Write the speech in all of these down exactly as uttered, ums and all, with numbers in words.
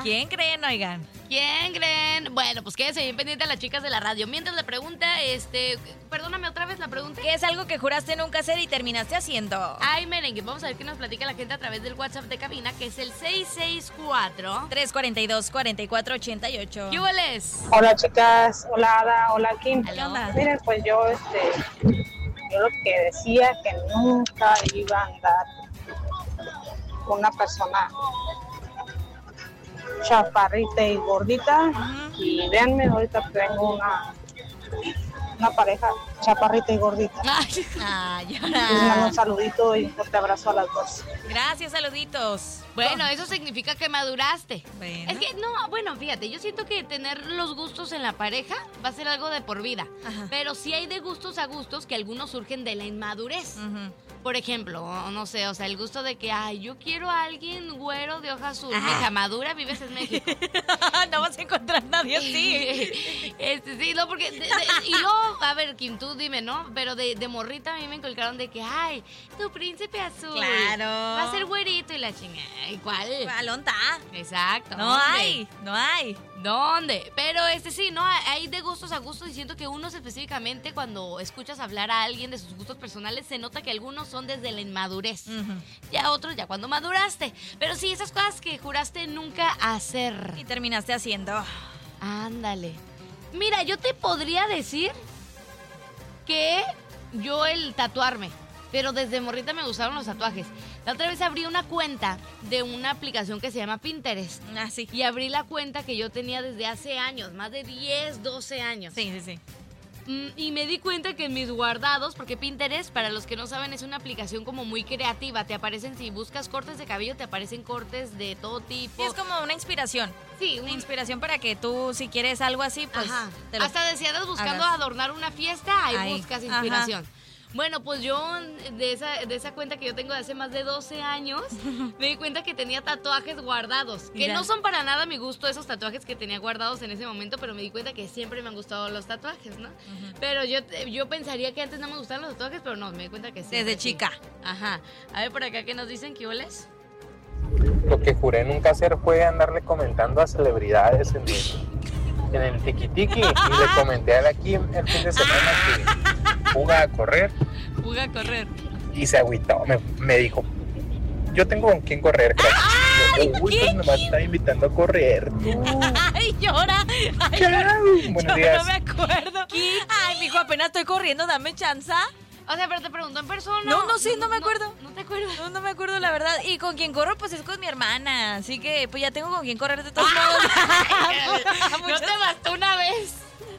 ¿Quién creen, oigan? ¿Quién creen? Bueno, pues quédense bien pendientes a las chicas de la radio. Mientras la pregunta, este... Perdóname otra vez la pregunta. ¿Qué es algo que juraste nunca hacer y terminaste haciendo? Ay, merengue, vamos a ver qué nos platica la gente a través del WhatsApp de cabina, que es el seis seis cuatro, tres cuatro dos, cuatro cuatro ocho ocho. ¿Qué hueles? Hola chicas, hola Ada, hola Kim. ¿Qué onda? Miren, pues yo este yo lo que decía que nunca iba a andar con una persona chaparrita y gordita. Uh-huh. Y véanme, ahorita tengo una una pareja chaparrita y gordita. Ay, Ay, Les mando un saludito y un fuerte abrazo a las dos. Gracias, saluditos. Bueno, eso significa que maduraste. Bueno. Es que, no, bueno, fíjate, yo siento que tener los gustos en la pareja va a ser algo de por vida. Ajá. Pero sí hay de gustos a gustos que algunos surgen de la inmadurez. Uh-huh. Por ejemplo, no sé, o sea, el gusto de que, ay, yo quiero a alguien güero de hoja azul. Ajá. Mija, madura, vives en México. No vas a encontrar nadie así. Este, sí, no, porque... de- de- y luego, a ver, Kim, tú dime, ¿no? Pero de, de morrita a mí me inculcaron de que, ay, tu príncipe azul. Claro. Va a ser güerito y la chingada. ¿Y cuál? Alonta. Exacto. No ¿dónde? hay, no hay. ¿Dónde? Pero este sí, ¿no? Hay de gustos a gustos y siento que unos específicamente cuando escuchas hablar a alguien de sus gustos personales se nota que algunos son desde la inmadurez. Uh-huh. Ya otros ya cuando maduraste. Pero sí, esas cosas que juraste nunca hacer. Y terminaste haciendo. Ándale. Mira, yo te podría decir que yo el tatuarme, pero desde morrita me gustaron los tatuajes. La otra vez abrí una cuenta de una aplicación que se llama Pinterest. Así. Y abrí la cuenta que yo tenía desde hace años, más de diez, doce años. Sí, sí, sí. Mm, Y me di cuenta que en mis guardados, porque Pinterest, para los que no saben, es una aplicación como muy creativa. Te aparecen, si buscas cortes de cabello, te aparecen cortes de todo tipo. Sí, es como una inspiración. Sí, Una un- inspiración para que tú, si quieres algo así, pues Ajá. te lo Hasta deseadas buscando hagas. adornar una fiesta, ahí, Ahí. buscas Ajá. inspiración. Bueno, pues yo de esa, de esa cuenta que yo tengo de hace más de doce años, me di cuenta que tenía tatuajes guardados. Que Ya. no son para nada a mi gusto esos tatuajes que tenía guardados en ese momento, pero me di cuenta que siempre me han gustado los tatuajes, ¿no? Pero yo, yo pensaría que antes no me gustaban los tatuajes, pero no, me di cuenta que sí. Desde chica. Aja. A ver por acá, ¿qué nos dicen? ¿Qué oles? Lo que juré nunca hacer fue andarle comentando a celebridades en el, en el tiki-tiki. Y le comenté a la Kim el fin de semana que fuga a correr Fuga a correr. y se agüitó. Me, me dijo, yo tengo con quién correr, crack. Y yo, uy, pues nomás está invitando a correr. tú". Ay, llora. Ay, Chao. llora. Buenos Yo días. no me acuerdo. Ay, mijo, apenas estoy corriendo, dame chanza. O sea, pero te preguntó en persona. No, no sé, no me acuerdo. No, te acuerdas. No, no me acuerdo la verdad. Y con quien corro, pues es con mi hermana. Así que, pues ya tengo con quien correr de todos modos. No Muchas- te bastó una vez.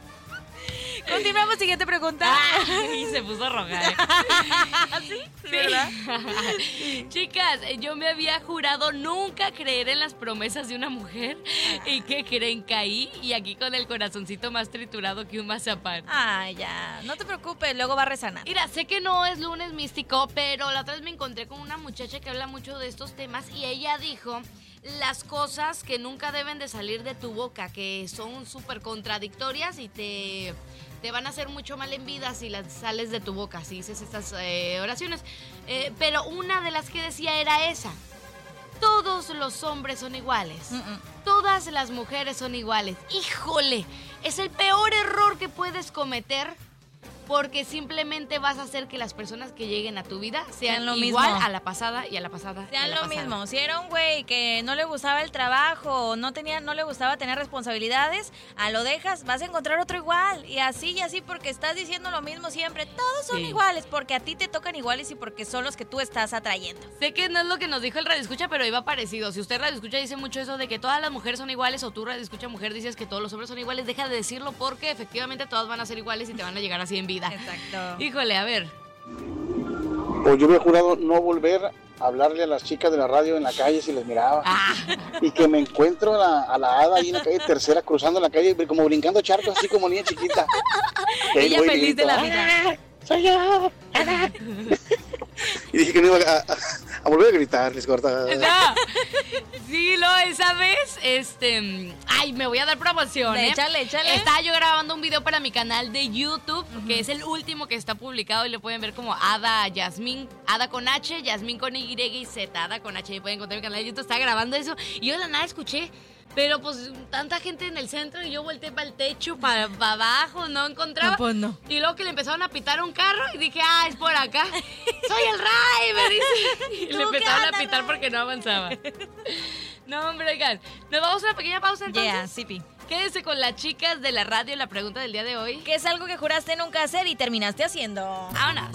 Continuamos, siguiente pregunta. Y se puso roja. ¿eh? ¿Sí? ¿Verdad? Chicas, yo me había jurado nunca creer en las promesas de una mujer. ¿Y qué creen? Caí y aquí con el corazoncito más triturado que un mazapán. Ay, ya. No te preocupes, luego va a resanar. Mira, sé que no es lunes místico, pero la otra vez me encontré con una muchacha que habla mucho de estos temas y ella dijo las cosas que nunca deben de salir de tu boca, que son súper contradictorias y te, te van a hacer mucho mal en vida si las sales de tu boca, si dices estas eh, oraciones. Eh, pero una de las que decía era esa: todos los hombres son iguales. Mm-mm. Todas las mujeres son iguales. ¡Híjole! Es el peor error que puedes cometer, porque simplemente vas a hacer que las personas que lleguen a tu vida sean, Sean lo igual mismo. a la pasada y a la pasada. y a Sean la lo pasada. mismo. Si era un güey que no le gustaba el trabajo, no tenía, no le gustaba tener responsabilidades, a lo dejas, vas a encontrar otro igual. Y así y así, porque estás diciendo lo mismo siempre. Todos son Sí. iguales, porque a ti te tocan iguales y porque son los que tú estás atrayendo. Sé que no es lo que nos dijo el Radio Escucha, pero iba parecido. Si usted Radio Escucha dice mucho eso de que todas las mujeres son iguales, o tú Radio Escucha mujer dices que todos los hombres son iguales, deja de decirlo, porque efectivamente todas van a ser iguales y te van a llegar así en vida. Exacto. Híjole, a ver. Pues yo había jurado no volver a hablarle a las chicas de la radio en la calle si les miraba. Ah, Y que me encuentro a la, a la hada ahí en la calle tercera, cruzando la calle, como brincando charcos, así como niña chiquita. Y ahí Ella voy y feliz de grito, la vida. "¡Ah, soy yo! ¡Ah!". Y dije que no iba a, a- a volver a gritar, les corta. no. Sí, lo, esa vez, este... Ay, me voy a dar promoción, ¿eh? Échale, échale. Estaba yo grabando un video para mi canal de YouTube, que es el último que está publicado y lo pueden ver como Ada Yasmín, Ada con H, Yasmín con Y y Z, Ada con H. Y pueden encontrar mi canal de YouTube, estaba grabando eso y yo de la nada escuché Pero pues tanta gente en el centro y yo volteé para el techo, para, para abajo, no encontraba. No, pues, no. Y luego que le empezaron a pitar un carro y dije, ah, es por acá. Soy el Ray, me dice. Y le empezaron a pitar Ray? Porque no avanzaba. No, hombre, oigan, nos vamos a una pequeña pausa entonces. Yeah, sí, pi. Quédese con las chicas de la radio, la pregunta del día de hoy. ¿Qué es algo que juraste nunca hacer y terminaste haciendo? Vámonos.